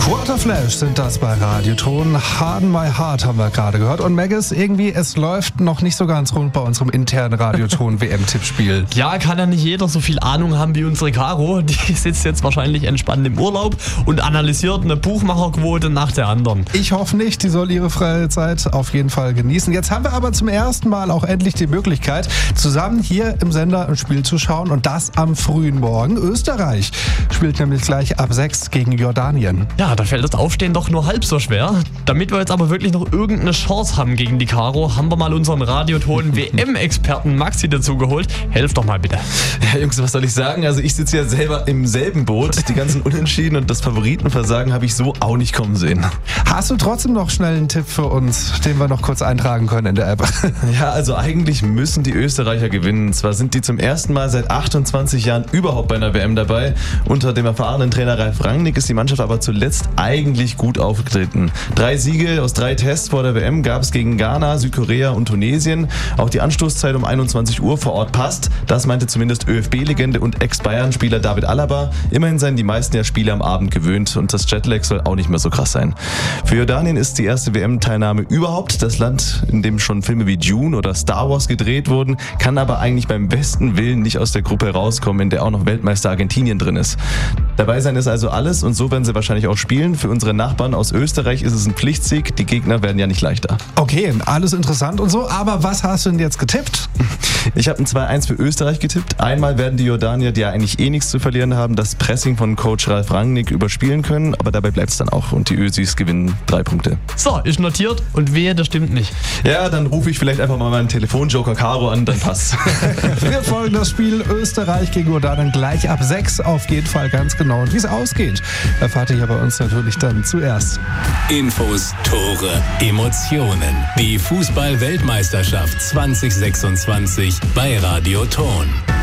Quarterflash sind das bei Radioton. Harden My Heart haben wir gerade gehört. Und Maggis, irgendwie, es läuft noch nicht so ganz rund bei unserem internen Radioton-WM-Tippspiel. Ja, kann ja nicht jeder so viel Ahnung haben wie unsere Caro. Die sitzt jetzt wahrscheinlich entspannt im Urlaub und analysiert eine Buchmacherquote nach der anderen. Ich hoffe nicht, die soll ihre freie Zeit auf jeden Fall genießen. Jetzt haben wir aber zum ersten Mal auch endlich die Möglichkeit, zusammen hier im Sender ein Spiel zu schauen. Und das am frühen Morgen. Österreich spielt nämlich gleich ab 6 gegen Jordanien. Ja, da fällt das Aufstehen doch nur halb so schwer. Damit wir jetzt aber wirklich noch irgendeine Chance haben gegen die Caro, haben wir mal unseren Radioton-WM-Experten Maxi dazu geholt. Helft doch mal bitte. Ja, Jungs, was soll ich sagen? Also ich sitze ja selber im selben Boot. Die ganzen Unentschieden und das Favoritenversagen habe ich so auch nicht kommen sehen. Hast du trotzdem noch schnell einen Tipp für uns, den wir noch kurz eintragen können in der App? Ja, also eigentlich müssen die Österreicher gewinnen. Zwar sind die zum ersten Mal seit 28 Jahren überhaupt bei einer WM dabei. Unter dem erfahrenen Trainer Ralf Rangnick ist die Mannschaft aber zuletzt eigentlich gut aufgetreten. 3 Siege aus 3 Tests vor der WM gab es gegen Ghana, Südkorea und Tunesien. Auch die Anstoßzeit um 21 Uhr vor Ort passt. Das meinte zumindest ÖFB-Legende und Ex-Bayern-Spieler David Alaba. Immerhin seien die meisten ja Spiele am Abend gewöhnt und das Jetlag soll auch nicht mehr so krass sein. Für Jordanien ist die erste WM-Teilnahme überhaupt. Das Land, in dem schon Filme wie Dune oder Star Wars gedreht wurden, kann aber eigentlich beim besten Willen nicht aus der Gruppe rauskommen, in der auch noch Weltmeister Argentinien drin ist. Dabei sein ist also alles und so werden sie wahrscheinlich auch spielen. Für unsere Nachbarn aus Österreich ist es ein Pflichtsieg. Die Gegner werden ja nicht leichter. Okay, alles interessant und so, aber was hast du denn jetzt getippt? Ich habe ein 2-1 für Österreich getippt. Einmal werden die Jordanier, die ja eigentlich eh nichts zu verlieren haben, das Pressing von Coach Ralf Rangnick überspielen können, aber dabei bleibt es dann auch und die Ösis gewinnen 3 Punkte. So, ist notiert und wehe, das stimmt nicht. Ja, dann rufe ich vielleicht einfach mal meinen Telefonjoker Caro an, dann passt. Wir folgen das Spiel Österreich gegen Jordanien gleich ab 6 auf jeden Fall ganz genau. Und wie es ausgeht, erfahrt ihr bei uns natürlich dann zuerst. Infos, Tore, Emotionen. Die Fußball-Weltmeisterschaft 2026 bei Radioton.